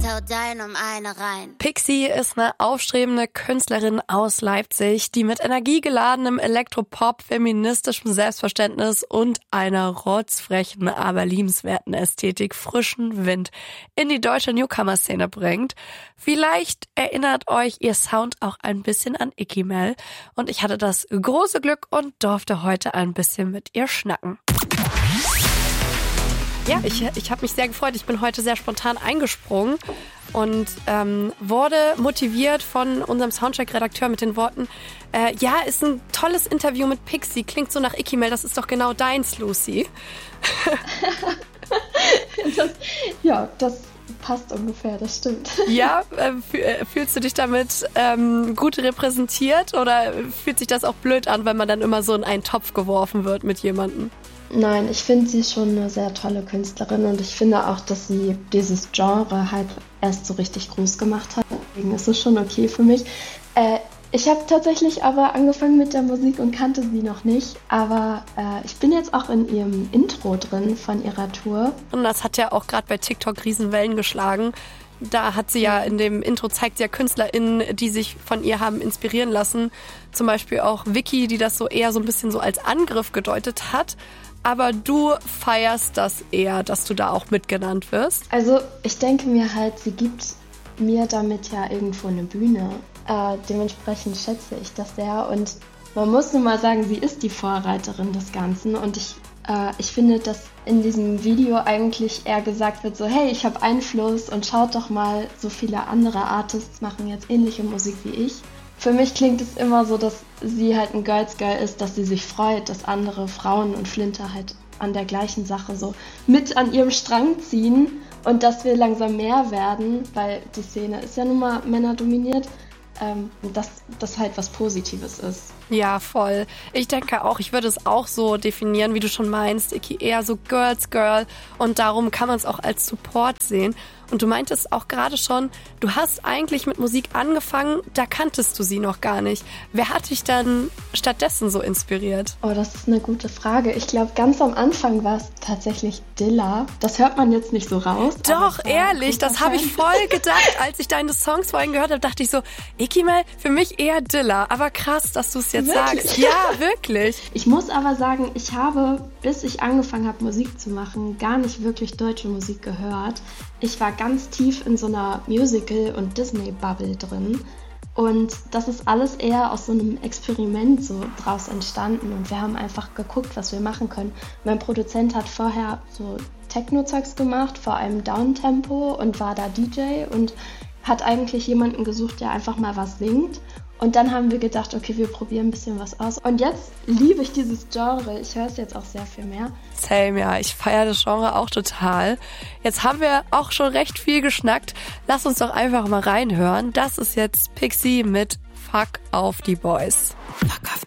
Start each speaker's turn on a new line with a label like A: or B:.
A: haut dein um eine rein.
B: Pixie ist eine aufstrebende Künstlerin aus Leipzig, die mit energiegeladenem Elektropop, feministischem Selbstverständnis und einer rotzfrechen, aber liebenswerten Ästhetik frischen Wind in die deutsche Newcomer-Szene bringt. Vielleicht erinnert euch ihr Sound auch ein bisschen an Icky Mel und ich hatte das große Glück und durfte heute ein bisschen mit ihr schnacken. Ja, ich habe mich sehr gefreut. Ich bin heute sehr spontan eingesprungen und wurde motiviert von unserem Soundcheck-Redakteur mit den Worten, ja, ist ein tolles Interview mit Pixie, klingt so nach Icky Mel, das ist doch genau deins, Lucy.
C: Das passt ungefähr, das stimmt.
B: Ja, fühlst du dich damit gut repräsentiert oder fühlt sich das auch blöd an, wenn man dann immer so in einen Topf geworfen wird mit jemandem?
C: Nein, ich finde sie schon eine sehr tolle Künstlerin und ich finde auch, dass sie dieses Genre halt erst so richtig groß gemacht hat. Deswegen ist es schon okay für mich. Ich habe tatsächlich aber angefangen mit der Musik und kannte sie noch nicht, aber ich bin jetzt auch in ihrem Intro drin von ihrer Tour.
B: Und das hat ja auch gerade bei TikTok Riesenwellen geschlagen. Da hat sie ja in dem Intro zeigt sie ja KünstlerInnen, die sich von ihr haben inspirieren lassen. Zum Beispiel auch Vicky, die das so eher so ein bisschen so als Angriff gedeutet hat. Aber du feierst das eher, dass du da auch mitgenannt wirst?
C: Also ich denke mir halt, sie gibt mir damit ja irgendwo eine Bühne. Dementsprechend schätze ich das sehr. Und man muss nun mal sagen, sie ist die Vorreiterin des Ganzen. Und ich finde, dass in diesem Video eigentlich eher gesagt wird, so hey, ich habe Einfluss und schaut doch mal, so viele andere Artists machen jetzt ähnliche Musik wie ich. Für mich klingt es immer so, dass sie halt ein Girls Girl ist, dass sie sich freut, dass andere Frauen und Flinter halt an der gleichen Sache so mit an ihrem Strang ziehen und dass wir langsam mehr werden, weil die Szene ist ja nun mal männerdominiert, dass das halt was Positives ist.
B: Ja, voll. Ich denke auch, ich würde es auch so definieren, wie du schon meinst, Icky, eher so Girls Girl und darum kann man es auch als Support sehen. Und du meintest auch gerade schon, du hast eigentlich mit Musik angefangen, da kanntest du sie noch gar nicht. Wer hat dich dann stattdessen so inspiriert?
C: Oh, das ist eine gute Frage. Ich glaube, ganz am Anfang war es tatsächlich Dilla. Das hört man jetzt nicht so raus.
B: Doch, ehrlich, das habe ich voll gedacht. Als ich deine Songs vorhin gehört habe, dachte ich so, Icky Mel, für mich eher Dilla. Aber krass, dass du es jetzt sagst. Ja, wirklich.
C: Ich muss aber sagen, ich habe, bis ich angefangen habe, Musik zu machen, gar nicht wirklich deutsche Musik gehört. Ich war ganz tief in so einer Musical- und Disney-Bubble drin. Und das ist alles eher aus so einem Experiment so draus entstanden. Und wir haben einfach geguckt, was wir machen können. Mein Produzent hat vorher so Techno-Zeugs gemacht, vor allem Downtempo und war da DJ und hat eigentlich jemanden gesucht, der einfach mal was singt. Und dann haben wir gedacht, okay, wir probieren ein bisschen was aus. Und jetzt liebe ich dieses Genre. Ich höre es jetzt auch sehr viel mehr.
B: Same, ja. Ich feiere das Genre auch total. Jetzt haben wir auch schon recht viel geschnackt. Lass uns doch einfach mal reinhören. Das ist jetzt Pixie mit Fuck auf die Boys. Fuck auf